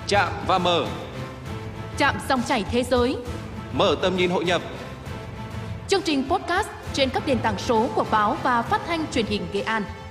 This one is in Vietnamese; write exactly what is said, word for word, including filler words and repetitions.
Chạm và mở. Chạm dòng chảy thế giới. Mở tầm nhìn hội nhập. Chương trình podcast trên các nền tảng số của báo và phát thanh truyền hình Nghệ An.